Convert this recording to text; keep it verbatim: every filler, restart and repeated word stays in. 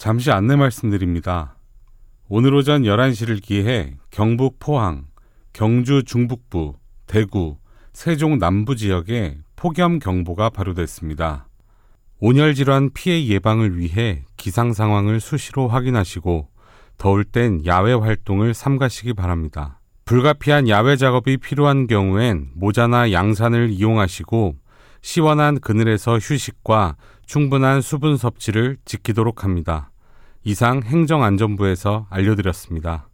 잠시 안내 말씀드립니다. 오늘 오전 열한 시를 기해 경북 포항, 경주 중북부, 대구, 세종 남부 지역에 폭염경보가 발효됐습니다. 온열질환 피해 예방을 위해 기상 상황을 수시로 확인하시고 더울 땐 야외 활동을 삼가시기 바랍니다. 불가피한 야외 작업이 필요한 경우엔 모자나 양산을 이용하시고 시원한 그늘에서 휴식과 충분한 수분 섭취를 지키도록 합니다. 이상 행정안전부에서 알려드렸습니다.